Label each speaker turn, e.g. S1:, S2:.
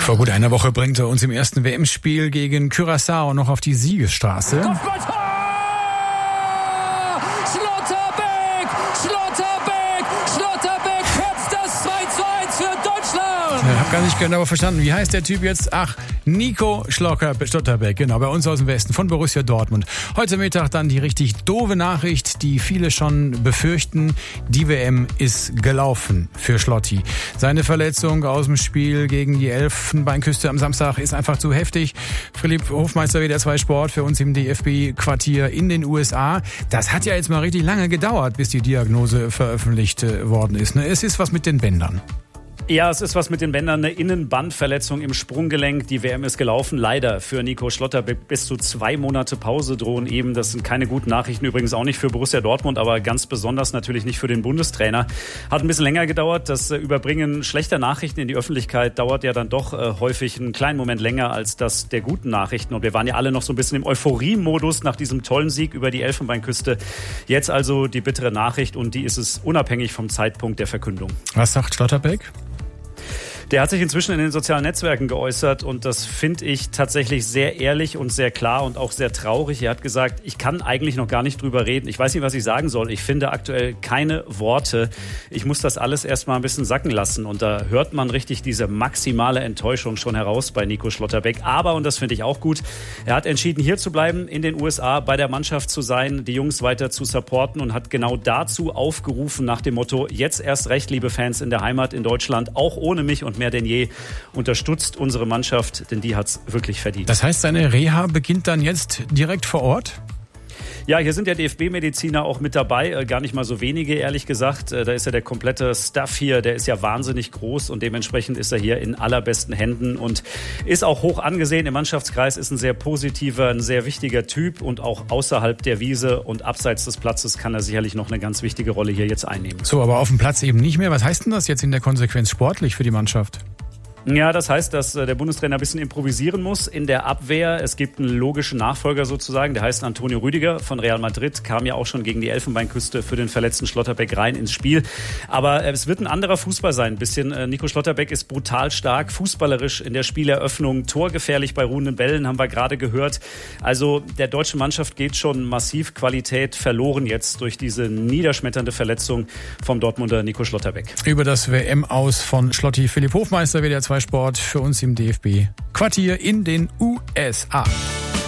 S1: Vor gut einer Woche bringt er uns im ersten WM-Spiel gegen Curaçao noch auf die Siegesstraße.
S2: Kopfballtor! Schlotterbeck köpft das 2:1 für Deutschland!
S1: Ich habe gar nicht genau verstanden, wie heißt der Typ jetzt? Ach, Nico Schlotterbeck, genau, bei uns aus dem Westen von Borussia Dortmund. Heute Mittag dann die richtig doofe Nachricht, die viele schon befürchten. Die WM ist gelaufen für Schlotti. Seine Verletzung aus dem Spiel gegen die Elfenbeinküste am Samstag ist einfach zu heftig. Philipp Hofmeister, WDR 2 Sport, für uns im DFB-Quartier in den USA. Das hat ja jetzt mal richtig lange gedauert, bis die Diagnose veröffentlicht worden ist. Es ist was mit den Bändern.
S3: Ja, es ist was mit den Bändern, eine Innenbandverletzung im Sprunggelenk. Die WM ist gelaufen, leider für Nico Schlotterbeck. Bis zu 2 Monate Pause drohen eben. Das sind keine guten Nachrichten, übrigens auch nicht für Borussia Dortmund, aber ganz besonders natürlich nicht für den Bundestrainer. Hat ein bisschen länger gedauert. Das Überbringen schlechter Nachrichten in die Öffentlichkeit dauert ja dann doch häufig einen kleinen Moment länger als das der guten Nachrichten. Und wir waren ja alle noch so ein bisschen im Euphorie-Modus nach diesem tollen Sieg über die Elfenbeinküste. Jetzt also die bittere Nachricht, und die ist es unabhängig vom Zeitpunkt der Verkündung.
S1: Was sagt Schlotterbeck?
S3: Der hat sich inzwischen in den sozialen Netzwerken geäußert, und das finde ich tatsächlich sehr ehrlich und sehr klar und auch sehr traurig. Er hat gesagt, ich kann eigentlich noch gar nicht drüber reden. Ich weiß nicht, was ich sagen soll. Ich finde aktuell keine Worte. Ich muss das alles erstmal ein bisschen sacken lassen. Und da hört man richtig diese maximale Enttäuschung schon heraus bei Nico Schlotterbeck. Aber, und das finde ich auch gut, er hat entschieden, hier zu bleiben, in den USA, bei der Mannschaft zu sein, die Jungs weiter zu supporten, und hat genau dazu aufgerufen nach dem Motto, jetzt erst recht, liebe Fans in der Heimat in Deutschland, auch ohne mich und mehr denn je, unterstützt unsere Mannschaft, denn die hat's wirklich verdient.
S1: Das heißt, seine Reha beginnt dann jetzt direkt vor Ort?
S3: Ja, hier sind ja DFB-Mediziner auch mit dabei, gar nicht mal so wenige, ehrlich gesagt. Da ist ja der komplette Staff hier, der ist ja wahnsinnig groß, und dementsprechend ist er hier in allerbesten Händen und ist auch hoch angesehen im Mannschaftskreis, ist ein sehr positiver, ein sehr wichtiger Typ, und auch außerhalb der Wiese und abseits des Platzes kann er sicherlich noch eine ganz wichtige Rolle hier jetzt einnehmen.
S1: So, aber auf dem Platz eben nicht mehr. Was heißt denn das jetzt in der Konsequenz sportlich für die Mannschaft?
S3: Ja, das heißt, dass der Bundestrainer ein bisschen improvisieren muss in der Abwehr. Es gibt einen logischen Nachfolger sozusagen, der heißt Antonio Rüdiger von Real Madrid, kam ja auch schon gegen die Elfenbeinküste für den verletzten Schlotterbeck rein ins Spiel. Aber es wird ein anderer Fußball sein, ein bisschen. Nico Schlotterbeck ist brutal stark, fußballerisch in der Spieleröffnung, torgefährlich bei ruhenden Bällen, haben wir gerade gehört. Also der deutschen Mannschaft geht schon massiv Qualität verloren jetzt durch diese niederschmetternde Verletzung vom Dortmunder Nico Schlotterbeck.
S1: Über das WM-Aus von Schlotti Philipp Hofmeister, WDR 2 Sport, für uns im DFB-Quartier in den USA.